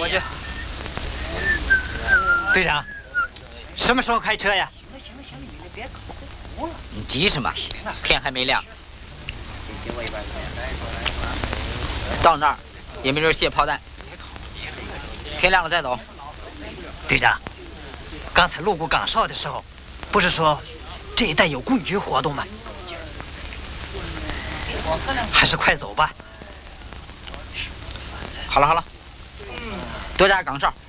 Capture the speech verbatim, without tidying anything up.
过去。队长，什么时候开车呀？ 行了行了行了，你别口胡了。 你急什么？天还没亮。到那儿也没人卸炮弹，天亮了再走。 队长，刚才路过岗哨的时候，不是说这一带有棍局活动吗？还是快走吧。 好了好了，多加岗哨。